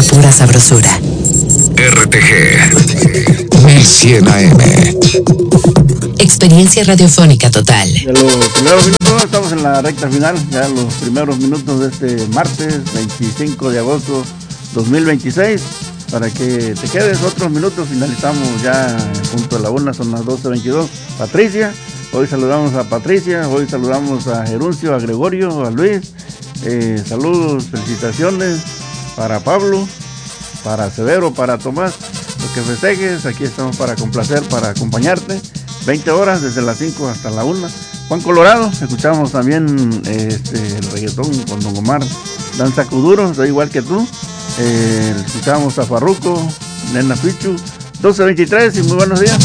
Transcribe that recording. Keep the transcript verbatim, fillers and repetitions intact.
pura sabrosura. R T G mil cien A M. Experiencia radiofónica total. De los primeros minutos, estamos en la recta final, ya los primeros minutos de este martes veinticinco de agosto dos mil veintiséis. Para que te quedes otros minutos, finalizamos ya en punto de la una, son las doce veintidós. Patricia, hoy saludamos a Patricia, hoy saludamos a Geruncio, a Gregorio, a Luis. Eh, saludos, felicitaciones para Pablo, para Severo, para Tomás. Lo que festejes, aquí estamos para complacer, para acompañarte. veinte horas desde las cinco hasta la una. Juan Colorado, escuchamos también eh, este, el reggaetón con Don Omar, Danza Kuduro, soy igual que tú. Eh, escuchamos a Farruko, Nena Pichu, doce veintitrés y muy buenos días.